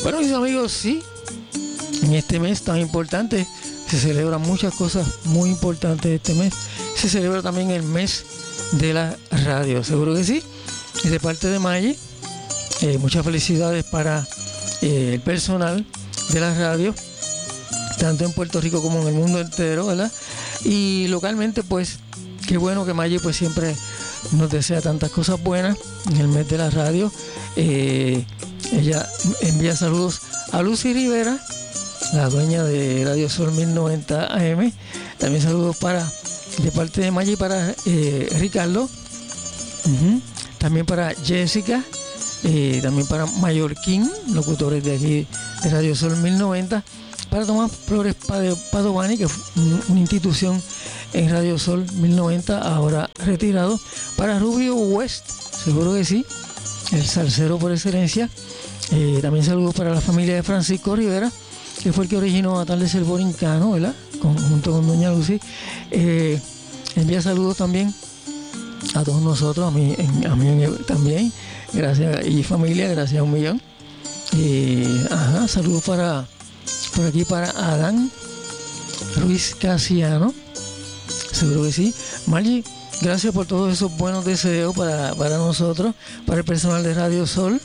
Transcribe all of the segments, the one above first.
Bueno, mis amigos, sí, en este mes tan importante se celebran muchas cosas muy importantes este mes. Se celebra también el mes de la radio, seguro que sí. Y de parte de Maggi, muchas felicidades para el personal de la radio, tanto en Puerto Rico como en el mundo entero, ¿verdad? Y localmente, pues, qué bueno que Maggi pues siempre nos desea tantas cosas buenas en el mes de la radio. Ella envía saludos a Lucy Rivera, la dueña de Radio Sol 1090 AM. También saludos de parte de Maggi para Ricardo. También para Jessica. También para Mallorquín, locutores de aquí de Radio Sol 1090. Para Tomás Flores Padovani, que fue una institución en Radio Sol 1090, ahora retirado. Para Rubio West, seguro que sí, el salsero por excelencia. También saludos para la familia de Francisco Rivera, que fue el que originó Atardecer Borincano, ¿verdad? Junto con doña Lucy. Envía saludos también a todos nosotros, a mí también. Gracias, y familia, gracias a un millón. Saludos por aquí para Adán Ruiz Casiano, seguro que sí. Maggi, gracias por todos esos buenos deseos para nosotros, para el personal de Radio Sol.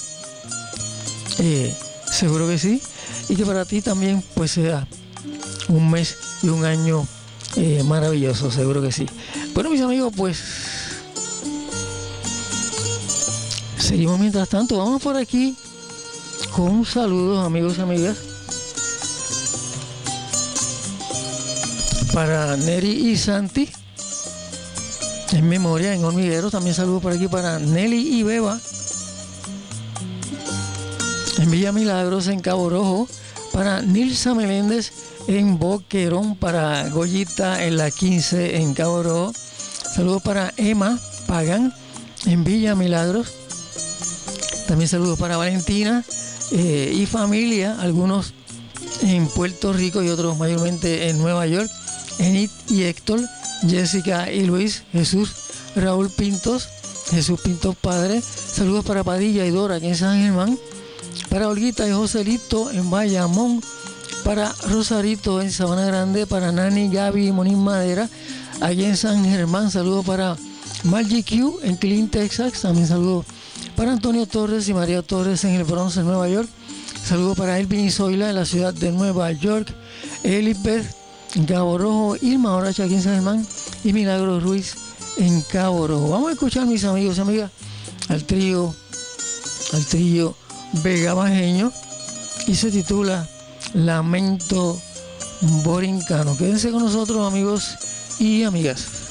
Seguro que sí. Y que para ti también pues sea un mes y un año maravilloso, seguro que sí. Bueno, mis amigos, pues seguimos mientras tanto. Vamos por aquí con un saludo, amigos y amigas, para Neri y Santi en memoria, en Hormigueros. También saludo por aquí para Nelly y Beba en Villa Milagros, en Cabo Rojo. Para Nilsa Meléndez en Boquerón. Para Goyita en la 15 en Cabo Rojo. Saludos para Emma Pagan en Villa Milagros. También saludos para Valentina y familia, algunos en Puerto Rico y otros mayormente en Nueva York. Enid y Héctor, Jessica y Luis, Jesús, Raúl Pintos, Jesús Pintos padre. Saludos para Padilla y Dora aquí en San Germán. Para Olguita y Joselito en Bayamón. Para Rosarito en Sabana Grande. Para Nani, Gaby y Monín Madera aquí en San Germán. Saludos para Margie Q en Clean, Texas. También saludos para Antonio Torres y María Torres en el Bronx, en Nueva York. Saludos para Elvin y Zoila en la ciudad de Nueva York. Elizabeth en Cabo Rojo, Irma Horacha aquí en San Germán y Milagros Ruiz en Cabo Rojo. Vamos a escuchar, mis amigos y amigas, al trío Vega Bajeño, y se titula Lamento Borincano. Quédense con nosotros, amigos y amigas.